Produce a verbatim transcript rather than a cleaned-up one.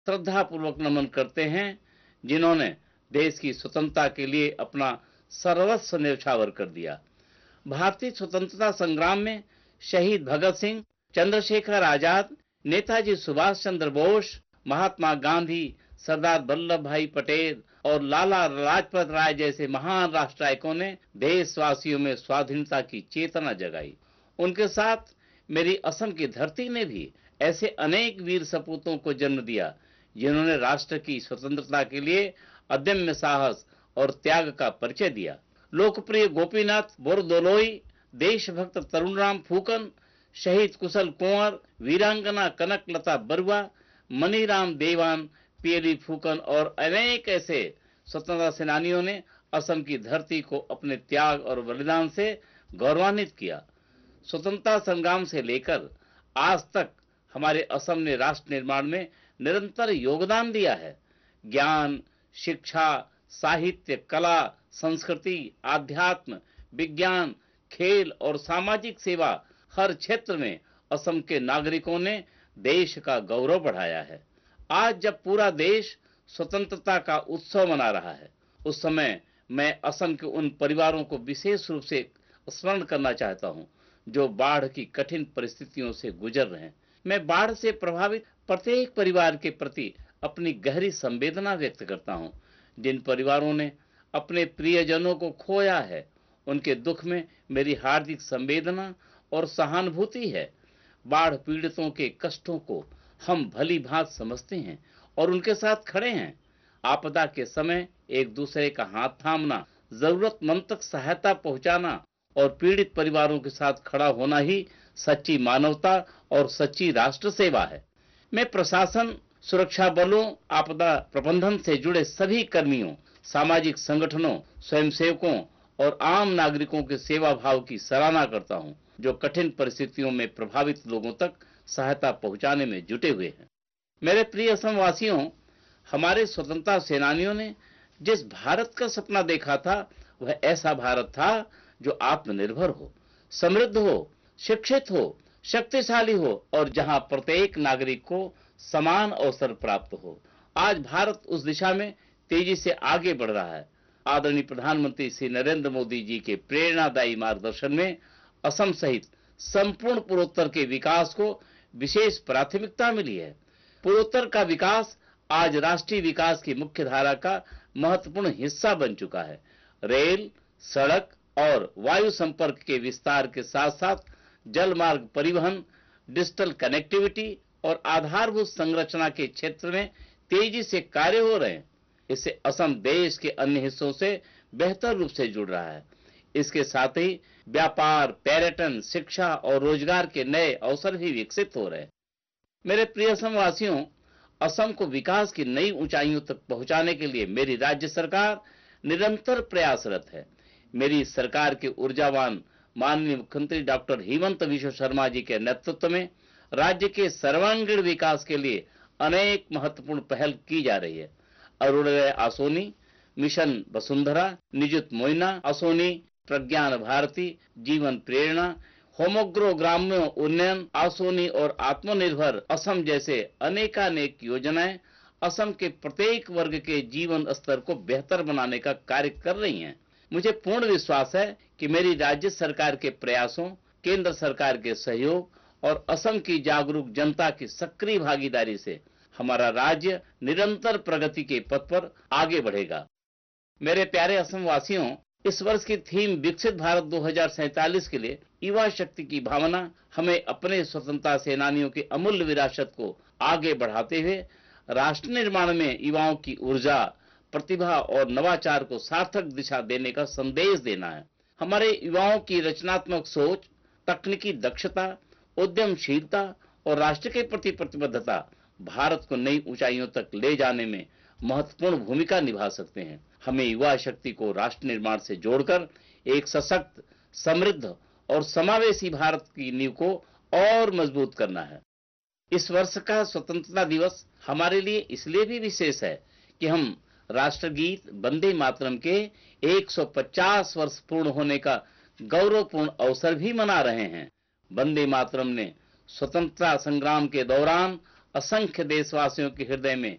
श्रद्धा पूर्वक नमन करते हैं, जिन्होंने देश की स्वतंत्रता के लिए अपना सर्वस्व न्यौछावर कर दिया। भारतीय स्वतंत्रता संग्राम में शहीद भगत सिंह, चंद्रशेखर आजाद, नेताजी सुभाष चंद्र बोस, महात्मा गांधी, सरदार वल्लभ भाई पटेल और लाला लाजपत राय जैसे महान राष्ट्रनायकों ने देशवासियों में स्वाधीनता की चेतना जगाई। उनके साथ मेरी असम की धरती ने भी ऐसे अनेक वीर सपूतों को जन्म दिया, जिन्होंने राष्ट्र की स्वतंत्रता के लिए अदम्य साहस और त्याग का परिचय दिया। लोकप्रिय गोपीनाथ बोरदोलोई, देशभक्त तरुणराम फूकन, शहीद कुशल कुंवर, वीरांगना कनकलता बरुआ, मनीराम देवान, पीएली फूकन और अनेक ऐसे स्वतंत्रता सेनानियों ने असम की धरती को अपने त्याग और बलिदान से गौरवान्वित किया। स्वतंत्रता संग्राम से लेकर आज तक हमारे असम ने राष्ट्र निर्माण में निरंतर योगदान दिया है। ज्ञान, शिक्षा, साहित्य, कला, संस्कृति, आध्यात्म, विज्ञान, खेल और सामाजिक सेवा, हर क्षेत्र में असम के नागरिकों ने देश का गौरव बढ़ाया है। आज जब पूरा देश स्वतंत्रता का उत्सव मना रहा है, उस समय मैं असम के उन परिवारों को विशेष रूप से स्मरण करना चाहता हूं, जो बाढ़ की कठिन परिस्थितियों से गुजर रहे हैं। मैं बाढ़ से प्रभावित प्रत्येक परिवार के प्रति अपनी गहरी संवेदना व्यक्त करता हूं। जिन परिवारों ने अपने प्रियजनों को खोया है, उनके दुख में मेरी हार्दिक संवेदना और सहानुभूति है। बाढ़ पीड़ितों के कष्टों को हम भली भांत समझते हैं और उनके साथ खड़े हैं। आपदा के समय एक दूसरे का हाथ थामना, जरूरतमंद तक सहायता पहुंचाना और पीड़ित परिवारों के साथ खड़ा होना ही सच्ची मानवता और सच्ची राष्ट्र सेवा है। मैं प्रशासन, सुरक्षा बलों, आपदा प्रबंधन से जुड़े सभी कर्मियों, सामाजिक संगठनों, स्वयंसेवकों और आम नागरिकों के सेवा भाव की सराहना करता हूं, जो कठिन परिस्थितियों में प्रभावित लोगों तक सहायता पहुंचाने में जुटे हुए हैं। मेरे प्रिय असमवासियों, हमारे स्वतंत्रता सेनानियों ने जिस भारत का सपना देखा था, वह ऐसा भारत था जो आत्मनिर्भर हो, समृद्ध हो, शिक्षित हो, शक्तिशाली हो और जहां प्रत्येक नागरिक को समान अवसर प्राप्त हो। आज भारत उस दिशा में तेजी से आगे बढ़ रहा है। आदरणीय प्रधानमंत्री श्री नरेंद्र मोदी जी के प्रेरणादायी मार्गदर्शन में असम सहित संपूर्ण पूर्वोत्तर के विकास को विशेष प्राथमिकता मिली है। पूर्वोत्तर का विकास आज राष्ट्रीय विकास की मुख्य धारा का महत्वपूर्ण हिस्सा बन चुका है। रेल, सड़क और वायु संपर्क के विस्तार के साथ साथ जल मार्ग परिवहन, डिजिटल कनेक्टिविटी और आधारभूत संरचना के क्षेत्र में तेजी से कार्य हो रहे हैं। इससे असम देश के अन्य हिस्सों से बेहतर रूप से जुड़ रहा है। इसके साथ ही व्यापार, पर्यटन, शिक्षा और रोजगार के नए अवसर भी विकसित हो रहे हैं। मेरे प्रिय असमवासियों, असम को विकास की नई ऊंचाइयों तक पहुंचाने के लिए मेरी राज्य सरकार निरंतर प्रयासरत है। मेरी सरकार के ऊर्जावान माननीय मुख्यमंत्री डॉक्टर हेमंत बिश्व शर्मा जी के नेतृत्व में राज्य के सर्वांगीण विकास के लिए अनेक महत्वपूर्ण पहल की जा रही है। अरुणोदय आसोनी, मिशन वसुंधरा, निजुत मोइना आसोनी, प्रज्ञान भारती, जीवन प्रेरणा, होमोग्रो ग्राम्य उन्नयन आसोनी और आत्मनिर्भर असम जैसे अनेकानेक योजनाएं असम के प्रत्येक वर्ग के जीवन स्तर को बेहतर बनाने का कार्य कर रही हैं। मुझे पूर्ण विश्वास है कि मेरी राज्य सरकार के प्रयासों, केंद्र सरकार के सहयोग और असम की जागरूक जनता की सक्रिय भागीदारी से हमारा राज्य निरंतर प्रगति के पथ पर आगे बढ़ेगा। मेरे प्यारे असम वासियों, इस वर्ष की थीम विकसित भारत दो हज़ार सैंतालीस के लिए युवा शक्ति की भावना हमें अपने स्वतंत्रता सेनानियों की अमूल्य विरासत को आगे बढ़ाते हुए राष्ट्र निर्माण में युवाओं की ऊर्जा, प्रतिभा और नवाचार को सार्थक दिशा देने का संदेश देना है। हमारे युवाओं की रचनात्मक सोच, तकनीकी दक्षता, उद्यमशीलता और राष्ट्र के प्रति प्रतिबद्धता भारत को नई ऊंचाइयों तक ले जाने में महत्वपूर्ण भूमिका निभा सकते हैं। हमें युवा शक्ति को राष्ट्र निर्माण से जोड़कर एक सशक्त, समृद्ध और समावेशी भारत की नींव को और मजबूत करना है। इस वर्ष का स्वतंत्रता दिवस हमारे लिए इसलिए भी विशेष है कि हम राष्ट्रगीत वंदे मातरम के एक सौ पचास वर्ष पूर्ण होने का गौरवपूर्ण अवसर भी मना रहे हैं। वंदे मातरम ने स्वतंत्रता संग्राम के दौरान असंख्य देशवासियों के हृदय में